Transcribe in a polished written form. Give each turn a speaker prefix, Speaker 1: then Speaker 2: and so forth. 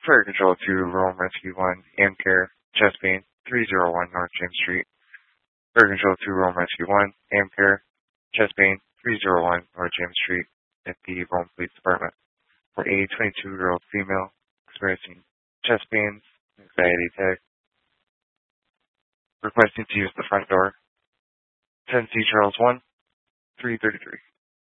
Speaker 1: Fire Control to Rome Rescue 1, Amcare, chest pain, 301 North James Street. Fire Control to Rome Rescue 1, Amcare, chest pain, 301 North James Street at the Rome Police Department. For a 22-year-old female experiencing chest pains, anxiety attack, requesting to use the front door. 10C Charles 1, 333.